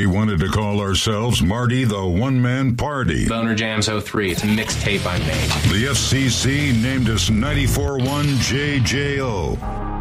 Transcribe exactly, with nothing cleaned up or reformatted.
We wanted to call ourselves Marty the One-Man Party. Boner Jams oh three. It's a mixtape I made. The F C C named us ninety-four point one J J O.